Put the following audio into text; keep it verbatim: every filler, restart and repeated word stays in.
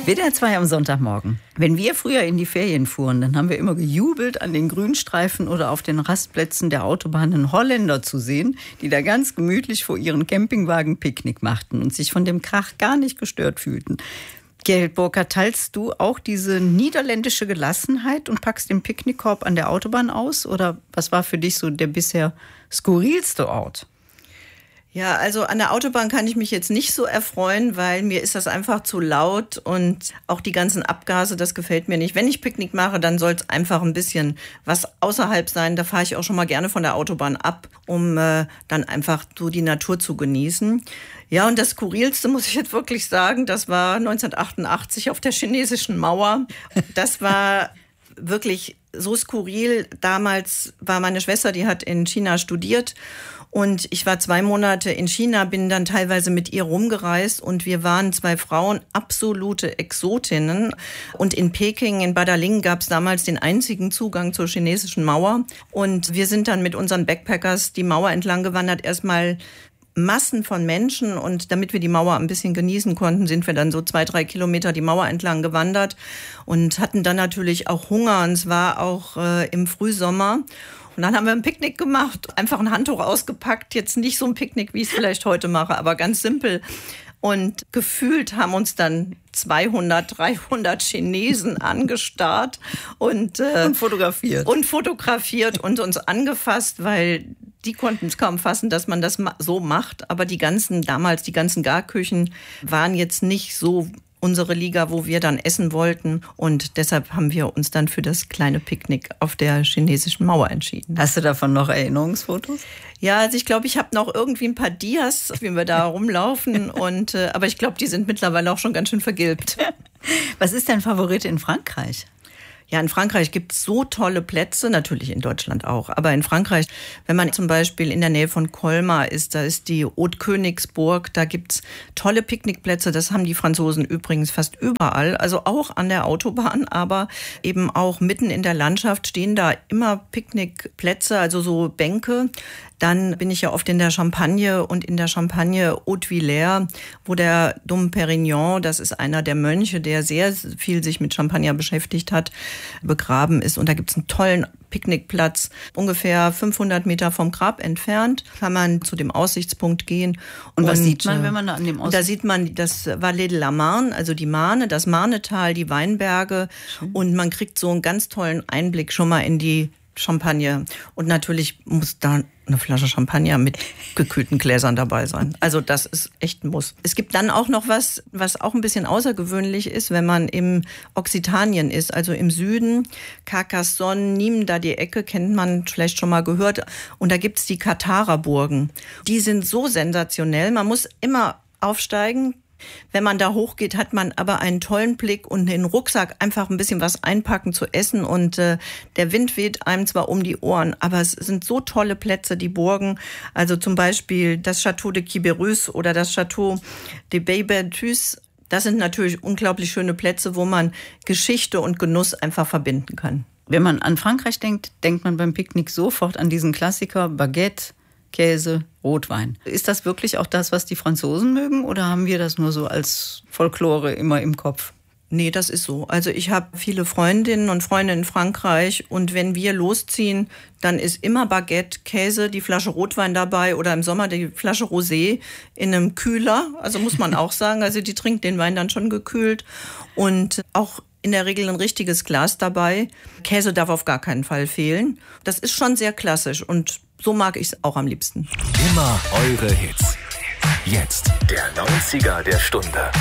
W D R zwei am Sonntagmorgen. Wenn wir früher in die Ferien fuhren, dann haben wir immer gejubelt, an den Grünstreifen oder auf den Rastplätzen der Autobahnen Holländer zu sehen, die da ganz gemütlich vor ihren Campingwagen Picknick machten und sich von dem Krach gar nicht gestört fühlten. Gerrit Burkhardt, teilst du auch diese niederländische Gelassenheit und packst den Picknickkorb an der Autobahn aus? Oder was war für dich so der bisher skurrilste Ort? Ja, also an der Autobahn kann ich mich jetzt nicht so erfreuen, weil mir ist das einfach zu laut und auch die ganzen Abgase, das gefällt mir nicht. Wenn ich Picknick mache, dann soll es einfach ein bisschen was außerhalb sein. Da fahre ich auch schon mal gerne von der Autobahn ab, um äh, dann einfach so die Natur zu genießen. Ja, und das Skurrilste, muss ich jetzt wirklich sagen, das war neunzehnhundertachtundachtzig auf der chinesischen Mauer. Das war wirklich so skurril. Damals war meine Schwester, die hat in China studiert. Und ich war zwei Monate in China, bin dann teilweise mit ihr rumgereist und wir waren zwei Frauen, absolute Exotinnen. Und in Peking, in Badaling, gab es damals den einzigen Zugang zur chinesischen Mauer. Und wir sind dann mit unseren Backpackers die Mauer entlang gewandert, erstmal Massen von Menschen. Und damit wir die Mauer ein bisschen genießen konnten, sind wir dann so zwei, drei Kilometer die Mauer entlang gewandert und hatten dann natürlich auch Hunger. Und es war auch äh, im Frühsommer. Und dann haben wir ein Picknick gemacht, einfach ein Handtuch ausgepackt, jetzt nicht so ein Picknick, wie ich es vielleicht heute mache, aber ganz simpel. Und gefühlt haben uns dann zweihundert, dreihundert Chinesen angestarrt und, äh, und fotografiert. Und fotografiert und uns angefasst, weil die konnten es kaum fassen, dass man das so macht. Aber die ganzen, damals die ganzen Garküchen waren jetzt nicht so unsere Liga, wo wir dann essen wollten. Und deshalb haben wir uns dann für das kleine Picknick auf der chinesischen Mauer entschieden. Hast du davon noch Erinnerungsfotos? Ja, also ich glaube, ich habe noch irgendwie ein paar Dias, wie wir da rumlaufen. Und, äh, aber ich glaube, die sind mittlerweile auch schon ganz schön vergilbt. Was ist dein Favorit in Frankreich? Ja, in Frankreich gibt es so tolle Plätze, natürlich in Deutschland auch. Aber in Frankreich, wenn man zum Beispiel in der Nähe von Colmar ist, da ist die Haute-Königsburg, da gibt's tolle Picknickplätze. Das haben die Franzosen übrigens fast überall, also auch an der Autobahn, aber eben auch mitten in der Landschaft stehen da immer Picknickplätze, also so Bänke. Dann bin ich ja oft in der Champagne und in der Champagne Haute-Villers, wo der Dom Pérignon, das ist einer der Mönche, der sehr viel sich mit Champagner beschäftigt hat, begraben ist. Und da gibt's einen tollen Picknickplatz, ungefähr fünfhundert Meter vom Grab entfernt, kann man zu dem Aussichtspunkt gehen. Und, und was sieht man, wenn man da an dem Aussichtspunkt? Da sieht man das Vallée de la Marne, also die Marne, das Marnetal, die Weinberge. Schön. Und man kriegt so einen ganz tollen Einblick schon mal in die Champagne. Und natürlich muss da eine Flasche Champagner mit gekühlten Gläsern dabei sein. Also das ist echt ein Muss. Es gibt dann auch noch was, was auch ein bisschen außergewöhnlich ist, wenn man im Occitanien ist, also im Süden. Carcassonne, Nîmes, da die Ecke, kennt man vielleicht schon mal gehört. Und da gibt's die Katharer-Burgen. Die sind so sensationell. Man muss immer aufsteigen. Wenn man da hochgeht, hat man aber einen tollen Blick und den Rucksack einfach ein bisschen was einpacken zu essen und äh, der Wind weht einem zwar um die Ohren, aber es sind so tolle Plätze, die Burgen, also zum Beispiel das Château de Quiberon oder das Château de Baie-Berthus. Das sind natürlich unglaublich schöne Plätze, wo man Geschichte und Genuss einfach verbinden kann. Wenn man an Frankreich denkt, denkt man beim Picknick sofort an diesen Klassiker Baguette, Käse, Rotwein. Ist das wirklich auch das, was die Franzosen mögen, oder haben wir das nur so als Folklore immer im Kopf? Nee, das ist so. Also ich habe viele Freundinnen und Freunde in Frankreich und wenn wir losziehen, dann ist immer Baguette, Käse, die Flasche Rotwein dabei oder im Sommer die Flasche Rosé in einem Kühler. Also muss man auch sagen, also die trinkt den Wein dann schon gekühlt und auch in der Regel ein richtiges Glas dabei. Käse darf auf gar keinen Fall fehlen. Das ist schon sehr klassisch und so mag ich es auch am liebsten. Immer eure Hits. Jetzt der neunziger der Stunde.